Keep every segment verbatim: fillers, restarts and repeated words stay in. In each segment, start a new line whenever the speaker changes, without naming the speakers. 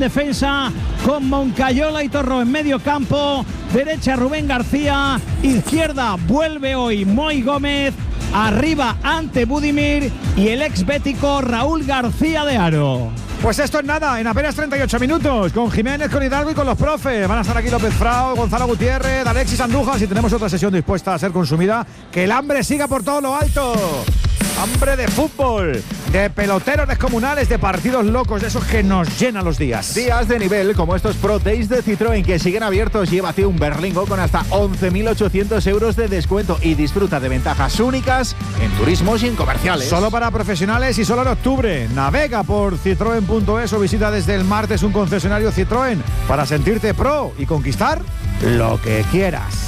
defensa con Moncayola y Torró en medio campo, derecha Rubén García, izquierda vuelve hoy Moy Gómez, arriba ante Budimir y el ex bético Raúl García de Haro.
Pues esto es nada, en apenas treinta y ocho minutos, con Jiménez, con Hidalgo y con los profes. Van a estar aquí López Frao, Gonzalo Gutiérrez, Alexis Andújar, y tenemos otra sesión dispuesta a ser consumida. Que el hambre siga por todo lo alto. Hambre de fútbol, de peloteros descomunales, de partidos locos, de esos que nos llenan los días.
Días de nivel como estos Pro Days de Citroën que siguen abiertos. Llévate un Berlingo con hasta once mil ochocientos euros de descuento y disfruta de ventajas únicas en turismos y en comerciales.
Solo para profesionales y solo en octubre. Navega por citroen punto es o visita desde el martes un concesionario Citroën para sentirte pro y conquistar lo que quieras.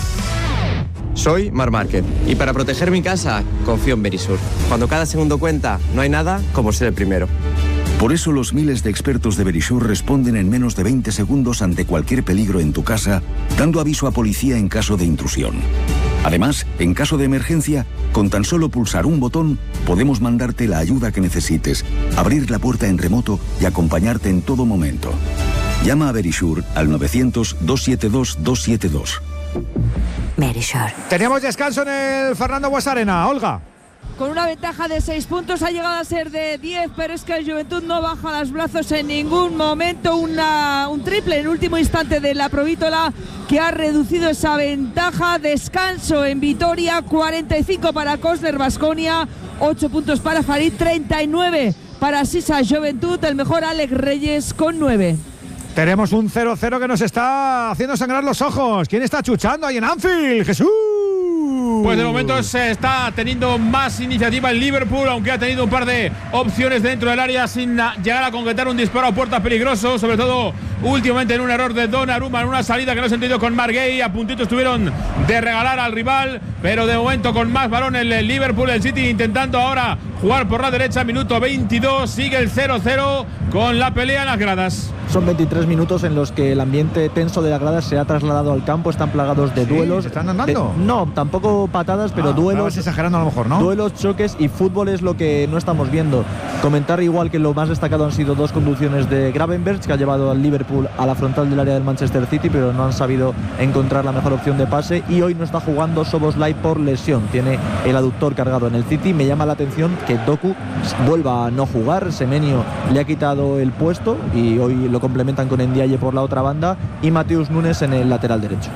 Soy Mar Márquez y para proteger mi casa confío en Verisur. Cuando cada segundo cuenta, no hay nada como ser el primero.
Por eso los miles de expertos de Verisur responden en menos de veinte segundos ante cualquier peligro en tu casa, dando aviso a policía en caso de intrusión. Además, en caso de emergencia, con tan solo pulsar un botón, podemos mandarte la ayuda que necesites, abrir la puerta en remoto y acompañarte en todo momento. Llama a Verisur al novecientos, doscientos setenta y dos, doscientos setenta y dos.
Verisur.
Teníamos descanso en el Fernando Buesarena, Olga.
Con una ventaja de seis puntos, ha llegado a ser de diez, pero es que el Juventud no baja los brazos en ningún momento. Una, un triple en último instante de la Provítola que ha reducido esa ventaja. Descanso en Vitoria, cuarenta y cinco para Cosner Baskonia, ocho puntos para Farid, treinta y nueve para Sisa Juventud, el mejor Alex Reyes con nueve.
Tenemos un cero cero que nos está haciendo sangrar los ojos. ¿Quién está chuchando ahí en Anfield? ¡Jesús!
Pues de momento se está teniendo más iniciativa el Liverpool, aunque ha tenido un par de opciones dentro del área sin llegar a concretar un disparo a puerta peligroso, sobre todo últimamente en un error de Donnarumma en una salida que no se entendió con Marc Guéhi. A puntito estuvieron de regalar al rival, pero de momento con más balón el Liverpool. El City intentando ahora jugar por la derecha, minuto veintidós, sigue el cero cero con la pelea en las gradas.
Son veintitrés minutos en los que el ambiente tenso de las gradas se ha trasladado al campo, están plagados de
¿Sí?
duelos.
¿Se están andando?
De, no, tampoco patadas, pero
ah,
duelos.
exagerando a lo mejor, ¿no?
Duelos, choques y fútbol es lo que no estamos viendo. Comentar igual que lo más destacado han sido dos conducciones de Gravenberch, que ha llevado al Liverpool a la frontal del área del Manchester City, pero no han sabido encontrar la mejor opción de pase. Y hoy no está jugando Szoboszlai por lesión, tiene el aductor cargado en el City. Me llama la atención que Doku vuelva a no jugar. Semenyo le ha quitado el puesto y hoy lo complementan con Ndiaye por la otra banda y Mateus Nunes en el lateral derecho.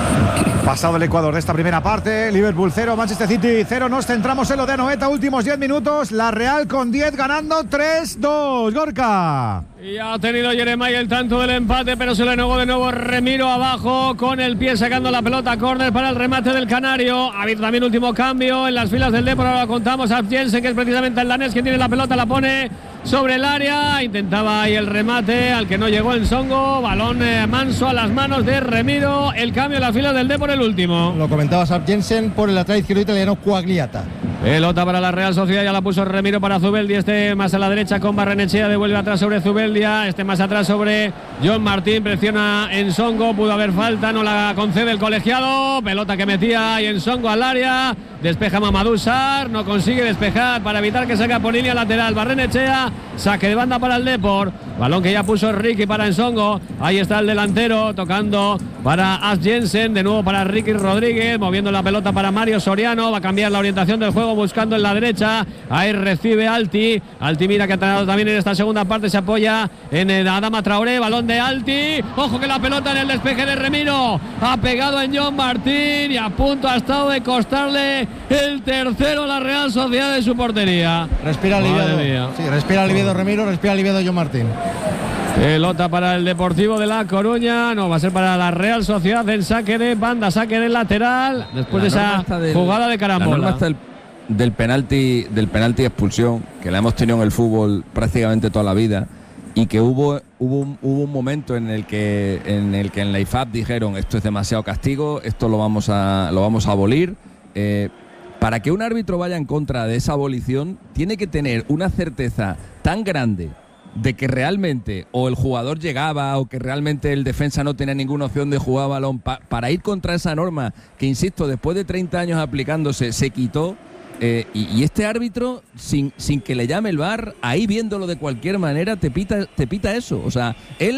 Pasado el Ecuador de esta primera parte, Liverpool cero, Manchester City cero. Nos centramos en lo de Anoeta, últimos diez minutos. La Real con diez ganando tres dos. Gorka.
Y ha tenido Jeremai el tanto del empate, pero se le negó de nuevo Remiro abajo con el pie sacando la pelota. Córner para el remate del Canario. Ha habido también último cambio en las filas del Depor. Ahora contamos a Jensen, que es precisamente el danés que tiene la pelota, la pone sobre el área. Intentaba ahí el remate al que no llegó el Songo. Balón eh, manso a las manos de Remiro. El cambio en las filas del Depor, el último.
Lo comentaba Sarp Jensen por el lateral izquierdo italiano Quagliata.
Pelota para la Real Sociedad, ya la puso Remiro para Zubeldia, este más a la derecha con Barrenechea, devuelve atrás sobre Zubeldia, este más atrás sobre John Martín, presiona en Songo, pudo haber falta, no la concede el colegiado, pelota que metía y en Songo al área, despeja Mamadou Sarr, no consigue despejar para evitar que salga por línea lateral Barrenechea, saque de banda para el Depor, balón que ya puso Ricky para Ensongo, ahí está el delantero tocando para As Jensen, de nuevo para Ricky Rodríguez, moviendo la pelota para Mario Soriano, va a cambiar la orientación del juego buscando en la derecha, ahí recibe Alti, Alti mira que ha tratado también en esta segunda parte, se apoya en el Adama Traoré, balón de Alti, ojo que la pelota en el despeje de Remiro, ha pegado en John Martín y a punto ha estado de costarle el tercero a la Real Sociedad de su portería.
Respira aliviado, sí, respira aliviado Remiro, respira aliviado John Martín.
Pelota para el Deportivo de La Coruña, no, va a ser para la Real Sociedad en saque de banda, saque del lateral, después de esa del, jugada de carambola.
La norma está del, del penalti, del penalti expulsión, que la hemos tenido en el fútbol prácticamente toda la vida, y que hubo, hubo, un, hubo un momento en el que en el que en la I F A B dijeron esto es demasiado castigo, esto lo vamos a, lo vamos a abolir. Eh, para que un árbitro vaya en contra de esa abolición, tiene que tener una certeza tan grande de que realmente o el jugador llegaba o que realmente el defensa no tenía ninguna opción de jugar balón pa, para ir contra esa norma que, insisto, después de treinta años aplicándose se quitó, eh, y, y este árbitro sin, sin que le llame el V A R, ahí viéndolo de cualquier manera te pita, te pita eso, o sea, él